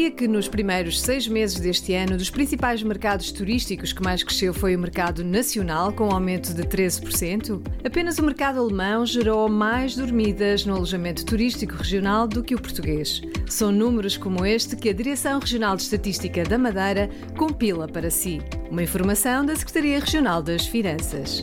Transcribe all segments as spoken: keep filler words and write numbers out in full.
Sabia que nos primeiros seis meses deste ano, dos principais mercados turísticos que mais cresceu foi o mercado nacional, com um aumento de treze por cento? Apenas o mercado alemão gerou mais dormidas no alojamento turístico regional do que o português. São números como este que a Direção Regional de Estatística da Madeira compila para si. Uma informação da Secretaria Regional das Finanças.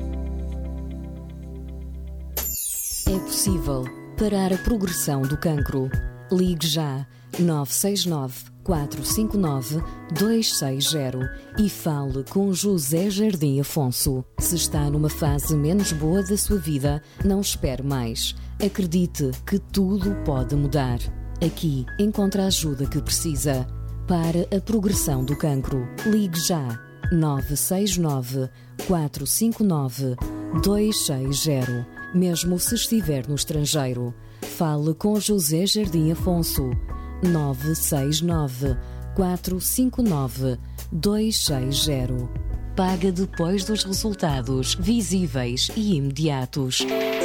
É possível parar a progressão do cancro. Ligue já nove seis nove, quatro cinco nove, dois seis zero e fale com José Jardim Afonso. Se está numa fase menos boa da sua vida, não espere mais. Acredite que tudo pode mudar. Aqui encontra a ajuda que precisa. Para a progressão do cancro, ligue já nove seis nove, quatro cinco nove, dois seis zero. Mesmo se estiver no estrangeiro, fale com José Jardim Afonso. nove seis nove, quatro cinco nove, dois seis zero. Paga depois dos resultados visíveis e imediatos.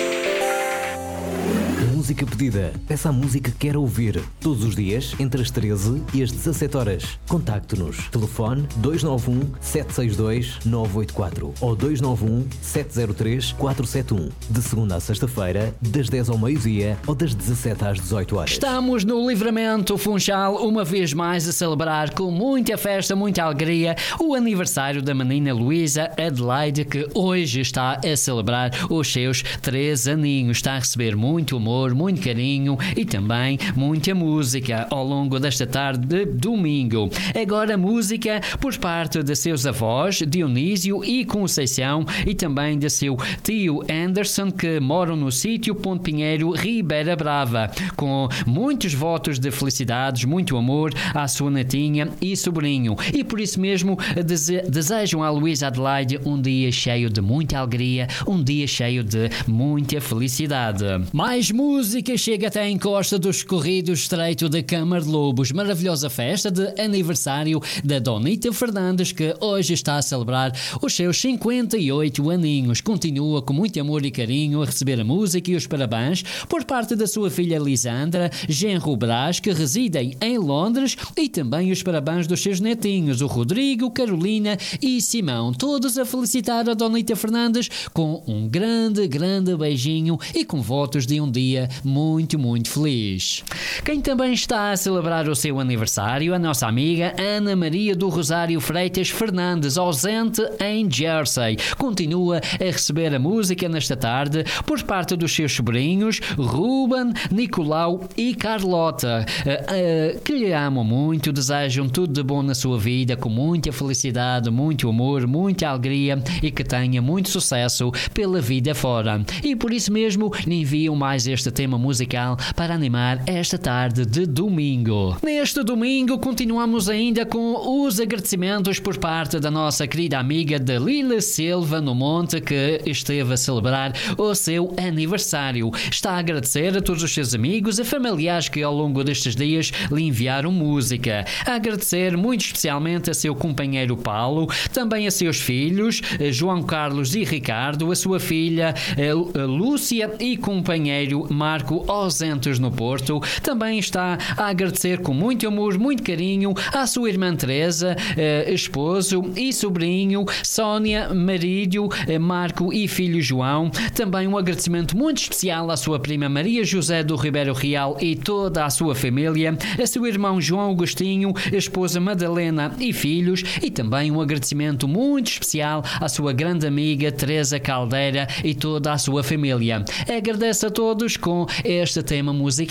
Música pedida. Peça a música que quer ouvir. Todos os dias, entre as treze e as dezassete horas. Contacte-nos. Telefone dois nove um, sete seis dois, nove oito quatro ou dois nove um, sete zero três, quatro sete um. De segunda a sexta-feira, das dez ao meio-dia ou das dezassete às dezoito horas. Estamos no Livramento Funchal, uma vez mais a celebrar com muita festa, muita alegria, o aniversário da menina Luísa Adelaide, que hoje está a celebrar os seus três aninhos. Está a receber muito amor, muito carinho e também muita música ao longo desta tarde de domingo. Agora música por parte de seus avós, Dionísio e Conceição, e também de seu tio Anderson, que moram no sítio Ponte Pinheiro, Ribeira Brava, com muitos votos de felicidades, muito amor à sua netinha e sobrinho. E por isso mesmo dese- desejam a Luísa Adelaide um dia cheio de muita alegria, um dia cheio de muita felicidade. Mais música chega até a encosta dos corridos Estreito de Câmara de Lobos. Maravilhosa festa de aniversário da Donita Fernandes, que hoje está a celebrar os seus cinquenta e oito aninhos. Continua com muito amor e carinho a receber a música e os parabéns por parte da sua filha Lisandra, genro Brás, que residem em Londres, e também os parabéns dos seus netinhos, o Rodrigo, Carolina e Simão. Todos a felicitar a Donita Fernandes com um grande, grande beijinho e com votos de um dia muito, muito feliz. Quem também está a celebrar o seu aniversário, a nossa amiga Ana Maria do Rosário Freitas Fernandes, ausente em Jersey. Continua a receber a música nesta tarde por parte dos seus sobrinhos Ruben, Nicolau e Carlota, uh, uh, que lhe amam muito, desejam tudo de bom na sua vida, com muita felicidade, muito amor, muita alegria e que tenha muito sucesso pela vida fora. E por isso mesmo lhe enviam mais este tema musical para animar esta tarde de domingo. Neste domingo continuamos ainda com os agradecimentos por parte da nossa querida amiga Dalila Silva no Monte, que esteve a celebrar o seu aniversário. Está a agradecer a todos os seus amigos e familiares que ao longo destes dias lhe enviaram música. A agradecer muito especialmente a seu companheiro Paulo, também a seus filhos João Carlos e Ricardo, a sua filha a Lúcia e companheiro Marco, ausentes no Porto. Também está a agradecer com muito amor, muito carinho à sua irmã Teresa, eh, esposo e sobrinho, Sónia, marido, eh, Marco e filho João. Também um agradecimento muito especial à sua prima Maria José do Ribeiro Real e toda a sua família, a seu irmão João Agostinho, a esposa Madalena e filhos, e também um agradecimento muito especial à sua grande amiga Teresa Caldeira e toda a sua família. Agradeço a todos com este tema musical.